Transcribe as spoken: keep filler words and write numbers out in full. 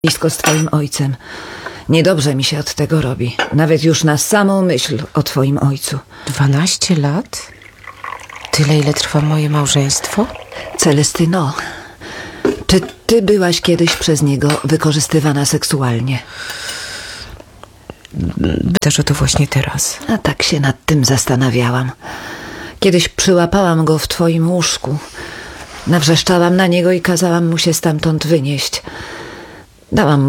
blisko z twoim ojcem. Niedobrze mi się od tego robi. Nawet już na samą myśl o twoim ojcu. Dwanaście lat? Tyle, ile trwa moje małżeństwo? Celestyno, czy ty byłaś kiedyś przez niego wykorzystywana seksualnie? Też o to właśnie teraz. A tak się nad tym zastanawiałam. Kiedyś przyłapałam go w twoim łóżku. Nawrzeszczałam na niego i kazałam mu się stamtąd wynieść. Dałam